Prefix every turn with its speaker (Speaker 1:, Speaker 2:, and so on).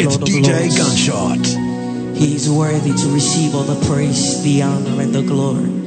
Speaker 1: It's
Speaker 2: Lord of
Speaker 1: DJ
Speaker 2: Lords.
Speaker 1: Gunshot.
Speaker 2: He is worthy to receive all the praise, the honor, and the glory.